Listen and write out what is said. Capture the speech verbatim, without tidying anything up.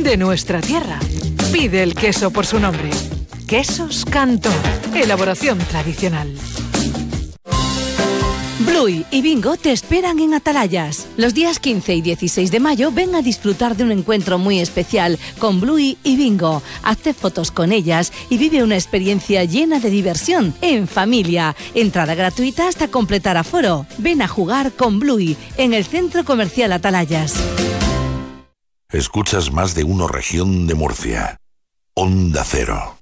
de nuestra tierra. Pide el queso por su nombre. Quesos Cantor. Elaboración tradicional. Bluey y Bingo te esperan en Atalayas. Los días quince y dieciséis de mayo ven a disfrutar de un encuentro muy especial con Bluey y Bingo. Hazte fotos con ellas y vive una experiencia llena de diversión en familia. Entrada gratuita hasta completar aforo. Ven a jugar con Bluey en el Centro Comercial Atalayas. Escuchas Más de Uno Región de Murcia. Onda Cero.